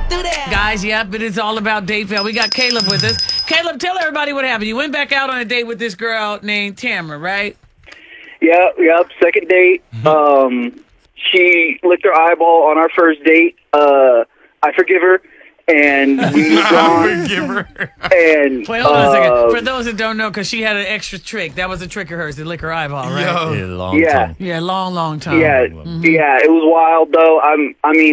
Guys, yep, it is all about date fail. We got Caleb with us. Caleb, tell everybody what happened. You went back out on a date with this girl named Tamara, right? Yep. Second date. She licked her eyeball on our first date. I forgive her, and we moved on. Forgive her. And Wait, hold on a second. For those that don't know, because she had an extra trick. That was a trick of hers, to lick her eyeball, right? Yo. Yeah, long Yeah. tongue. Yeah, long time. yeah, it was wild though. I mean.